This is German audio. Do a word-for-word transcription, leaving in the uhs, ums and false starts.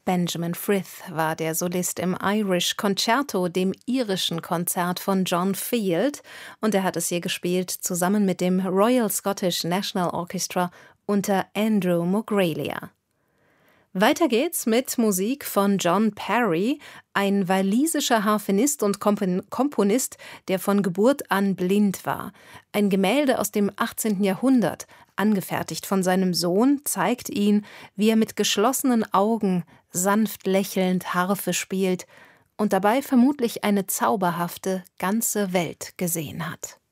Benjamin Frith war der Solist im Irish Concerto, dem irischen Konzert von John Field, und er hat es hier gespielt zusammen mit dem Royal Scottish National Orchestra unter Andrew Mogralia. Weiter geht's mit Musik von John Parry, ein walisischer Harfenist und Kompon- Komponist, der von Geburt an blind war. Ein Gemälde aus dem achtzehnten Jahrhundert, angefertigt von seinem Sohn, zeigt ihn, wie er mit geschlossenen Augen sanft lächelnd Harfe spielt und dabei vermutlich eine zauberhafte ganze Welt gesehen hat.